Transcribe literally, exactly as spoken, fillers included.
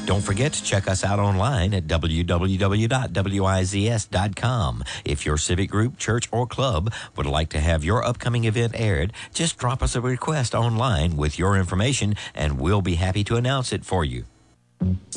Don't forget to check us out online at w w w dot w i z s dot com. If your civic group, church, or club would like to have your upcoming event aired, just drop us a request online with your information and we'll be happy to announce it for you.